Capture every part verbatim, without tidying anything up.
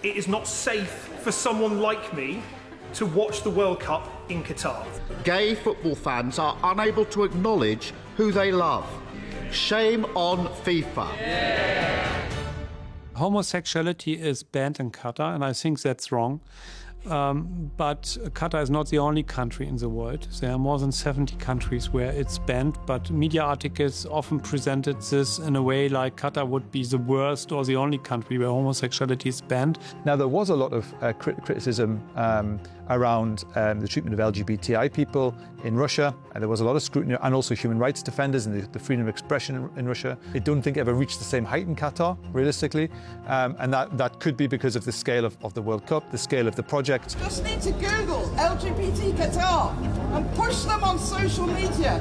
it is not safe for someone like me to watch the World Cup in Qatar. Gay football fans are unable to acknowledge who they love. Shame on FIFA. Yeah. Homosexuality is banned in Qatar, and I think that's wrong. Um, but Qatar is not the only country in the world. There are more than seventy countries where it's banned, but media articles often presented this in a way like Qatar would be the worst or the only country where homosexuality is banned. Now, there was a lot of uh, crit criticism um, around um, the treatment of L G B T I people in Russia, and there was a lot of scrutiny, and also human rights defenders and the, the freedom of expression in, in Russia. I don't think ever reached the same height in Qatar, realistically, um, and that, that could be because of the scale of, of the World Cup, the scale of the project. Just need to Google L G B T Qatar and push them on social media.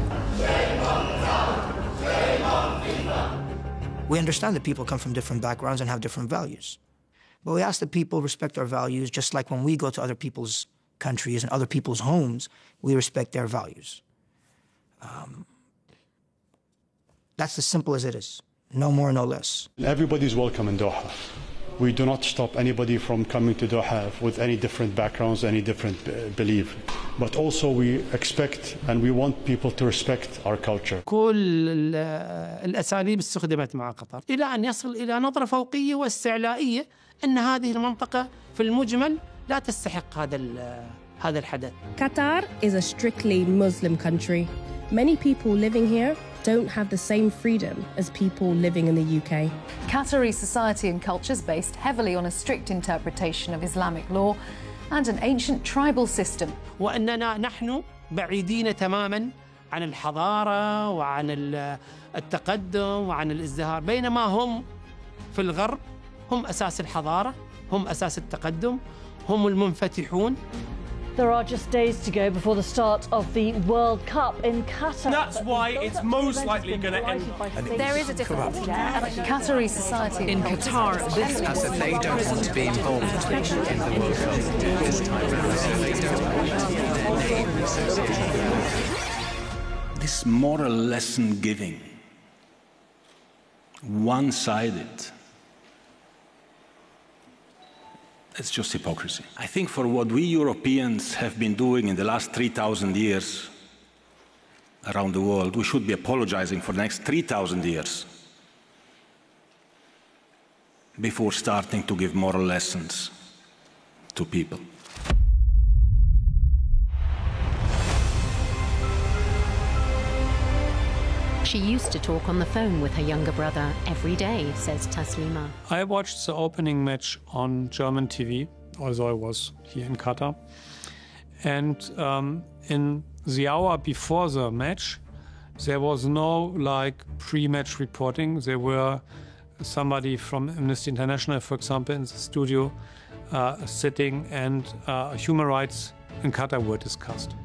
We understand that people come from different backgrounds and have different values. But we ask that people respect our values, just like when we go to other people's countries and other people's homes, we respect their values. Um, that's as simple as it is. No more, no less. Everybody's welcome in Doha. We do not stop anybody from coming to Doha with any different backgrounds, any different belief. But also we expect and we want people to respect our culture. كل الأساليب استخدمت مع قطر إلى أن يصل إلى نظرة فوقية واستعلائية أن هذه المنطقة في المجمل لا تستحق هذا هذا الحدث. Qatar is a strictly Muslim country. Many people living here don't have the same freedom as people living in the U K. Qatari society and culture is based heavily on a strict interpretation of Islamic law and an ancient tribal system. وأننا نحن بعيدين تماماً عن الحضارة وعن التقدم وعن الازدهار، بينما هم في الغرب هم أساس الحضارة، هم أساس التقدم، هم المنفتحون. There are just days to go before the start of the World Cup in Qatar. That's why it's most likely going to end. There is a difference there. Qatari society in Qatar, this as that they don't want to be involved in the World Cup this time around. They don't want to be This moral lesson giving, one-sided. It's just hypocrisy. I think for what we Europeans have been doing in the last three thousand years around the world, we should be apologizing for the next three thousand years before starting to give moral lessons to people. She used to talk on the phone with her younger brother every day, says Taslima. I watched the opening match on German T V, although I was here in Qatar. And um, in the hour before the match, there was no like pre-match reporting. There were somebody from Amnesty International, for example, in the studio uh, sitting, and uh, human rights in Qatar were discussed.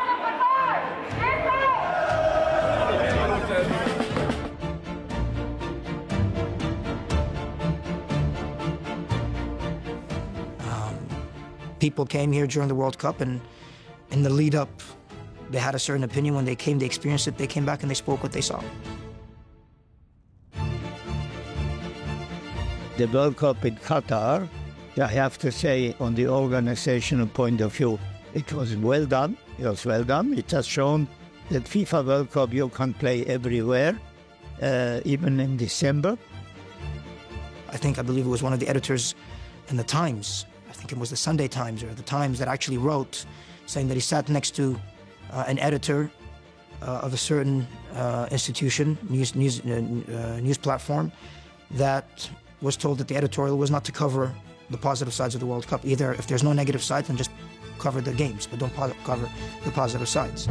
People came here during the World Cup, and in the lead up, they had a certain opinion. When they came, they experienced it, they came back and they spoke what they saw. The World Cup in Qatar, I have to say, on the organizational point of view, it was well done. It was well done. It has shown that FIFA World Cup, you can play everywhere, uh, even in December. I think, I believe it was one of the editors in the Times, I think it was the Sunday Times or the Times, that actually wrote saying that he sat next to uh, an editor uh, of a certain uh, institution, news, news, uh, uh, news platform, that was told that the editorial was not to cover the positive sides of the World Cup. Either if there's no negative sides, then just cover the games, but don't po- cover the positive sides.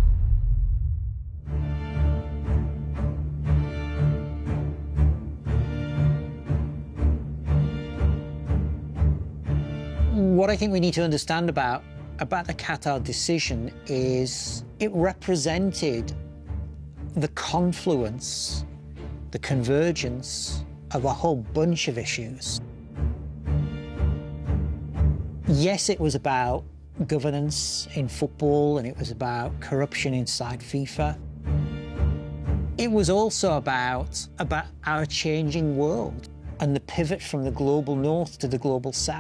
What I think we need to understand about, about the Qatar decision is it represented the confluence, the convergence of a whole bunch of issues. Yes, it was about governance in football, and it was about corruption inside FIFA. It was also about, about our changing world and the pivot from the global north to the global south.